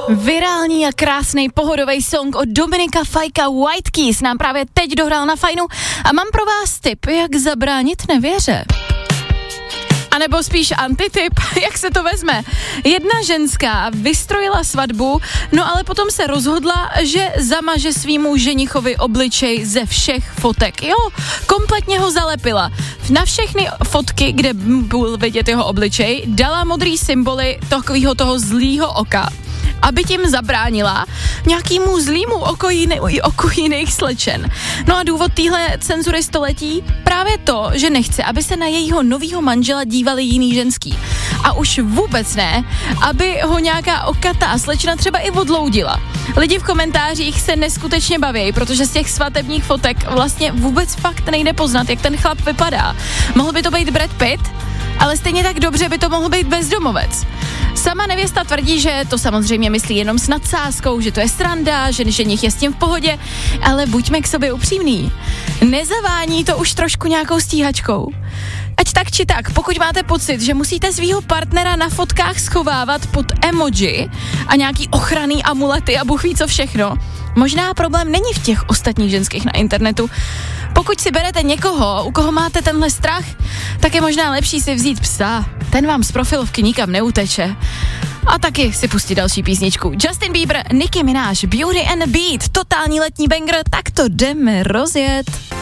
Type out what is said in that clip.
Virální a krásný pohodový song od Dominika Fajka White Keys nám právě teď dohrál na Fajnu a mám pro vás tip, jak zabránit nevěře. A nebo spíš antitip, jak se to vezme. Jedna ženská vystrojila svatbu, no ale potom se rozhodla, že zamaže svýmu ženichovi obličej ze všech fotek. Jo, kompletně ho zalepila. Na všechny fotky, kde byl vidět jeho obličej, dala modrý symboly takového toho zlýho oka, aby tím zabránila nějakýmu zlýmu oku jiných slečen. No a důvod téhle cenzury století? Právě to, že nechce, aby se na jejího novýho manžela dívali jiný ženský. A už vůbec ne, aby ho nějaká okatá slečna třeba i odloudila. Lidi v komentářích se neskutečně baví, protože z těch svatebních fotek vlastně vůbec fakt nejde poznat, jak ten chlap vypadá. Mohl by to být Brad Pitt, ale stejně tak dobře by to mohl být bezdomovec. Sama nevěsta tvrdí, že to samozřejmě myslí jenom s nadsázkou, že to je sranda, že ženich je s tím v pohodě, ale buďme k sobě upřímní. Nezavání to už trošku nějakou stíhačkou? Ať tak či tak, pokud máte pocit, že musíte svýho partnera na fotkách schovávat pod emoji a nějaký ochranný amulety a bůh ví co všechno, možná problém není v těch ostatních ženských na internetu. Pokud si berete někoho, u koho máte tenhle strach, tak je možná lepší si vzít psa. Ten vám z profilovky nikam neuteče. A taky si pustit další písničku. Justin Bieber, Nicki Minaj, Beauty and the Beat, totální letní banger, tak to jdeme rozjet.